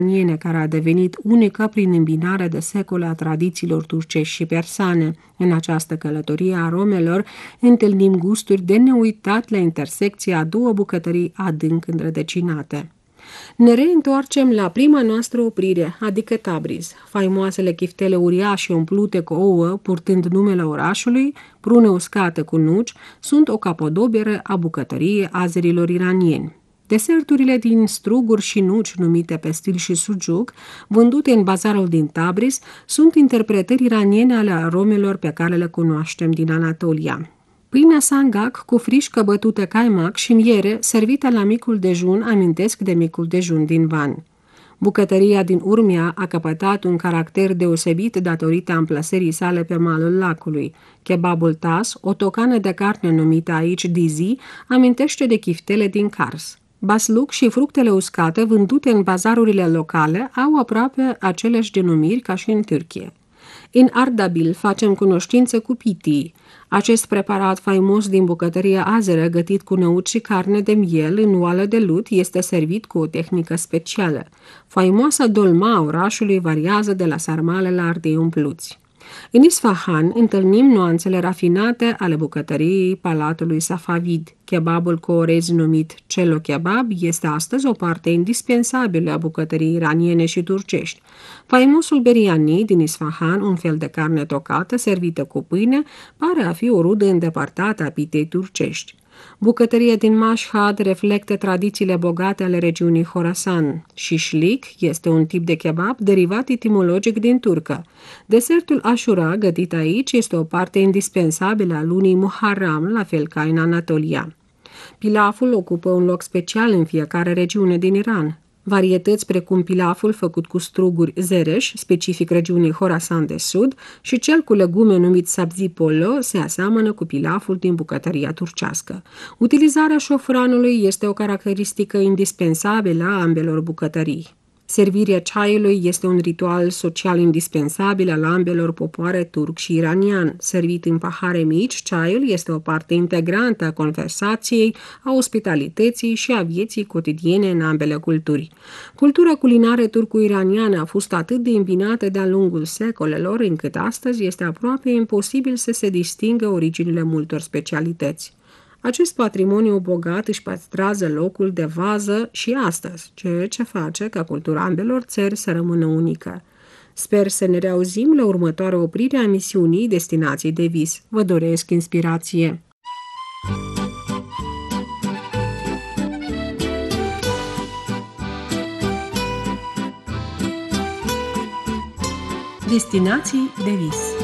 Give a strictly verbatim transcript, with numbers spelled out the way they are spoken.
iraniene, care a devenit unică prin îmbinarea de secole a tradițiilor turcești și persane. În această călătorie a romelor întâlnim gusturi de neuitat la intersecția a două bucătării adânc înrădăcinate. Ne reîntoarcem la prima noastră oprire, adică Tabriz. Faimoasele chiftele uriașe umplute cu ouă, purtând numele orașului, prune uscată cu nuci, sunt o capodopieră a bucătăriei azerilor iranieni. Deserturile din struguri și nuci, numite pestil și sujuk, vândute în bazarul din Tabriz, sunt interpretări iraniene ale aromelor pe care le cunoaștem din Anatolia. Pâinea sangak cu frișcă bătută caimac și miere, servită la micul dejun, amintesc de micul dejun din Van. Bucătăria din Urmia a căpătat un caracter deosebit datorită amplasării sale pe malul lacului. Kebabul tas, o tocană de carne numită aici dizi, amintește de chiftele din Kars. Basluc și fructele uscate vândute în bazarurile locale au aproape aceleași denumiri ca și în Turcie. În Ardabil facem cunoștință cu pitii. Acest preparat faimos din bucătăria azeră, gătit cu năuci și carne de miel în oală de lut, este servit cu o tehnică specială. Faimoasa dolma a orașului variază de la sarmale la ardei umpluți. În Isfahan întâlnim nuanțele rafinate ale bucătăriei palatului Safavid. Kebabul cu orez numit cello kebab este astăzi o parte indispensabilă a bucătăriei iraniene și turcești. Faimosul beriani din Isfahan, un fel de carne tocată servită cu pâine, pare a fi o rudă îndepărtată a pitei turcești. Bucătăria din Mashhad reflectă tradițiile bogate ale regiunii Khorasan. Shishlik este un tip de kebab derivat etimologic din turcă. Desertul Ashura, gătit aici, este o parte indispensabilă a lunii Muharram, la fel ca în Anatolia. Pilaful ocupă un loc special în fiecare regiune din Iran. Varietăți precum pilaful făcut cu struguri zereș, specific regiunii Khorasan de Sud, și cel cu legume numit sabzi polo se aseamănă cu pilaful din bucătăria turcească. Utilizarea șofranului este o caracteristică indispensabilă a ambelor bucătării. Servirea ceaiului este un ritual social indispensabil al ambelor popoare turc și iranian. Servit în pahare mici, ceaiul este o parte integrantă a conversației, a ospitalității și a vieții cotidiene în ambele culturi. Cultura culinară turco-iraniană a fost atât de îmbinată de-a lungul secolelor, încât astăzi este aproape imposibil să se distingă originile multor specialități. Acest patrimoniu bogat își păstrează locul de vază și astăzi, ceea ce face ca cultura ambelor țări să rămână unică. Sper să ne reauzim la următoarea oprire a misiunii Destinații de Vis. Vă doresc inspirație! Destinații de Vis.